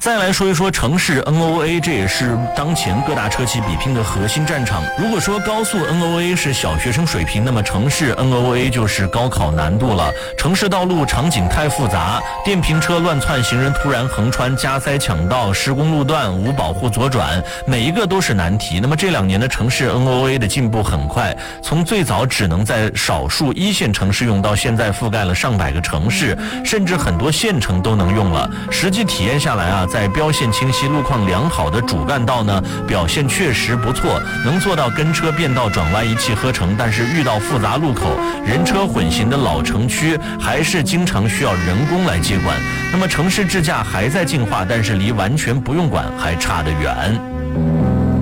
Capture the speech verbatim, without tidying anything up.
再来说一说城市 N O A， 这也是当前各大车企比拼的核心战场。如果说高速 N O A 是小学生水平，那么城市 N O A 就是高考难度了。城市道路场景太复杂，电瓶车乱窜，行人突然横穿，加塞抢道，施工路段无保护左转，每一个都是难题。那么这两年的城市 N O A 的进步很快，从最早只能在少数一线城市用，到现在覆盖了上百个城市，甚至很多县城都能用了。实际体验下来啊，在标线清晰、路况良好的主干道呢，表现确实不错，能做到跟车变道转弯一气呵成。但是遇到复杂路口、人车混行的老城区，还是经常需要人工来接管。那么城市智驾还在进化，但是离完全不用管还差得远。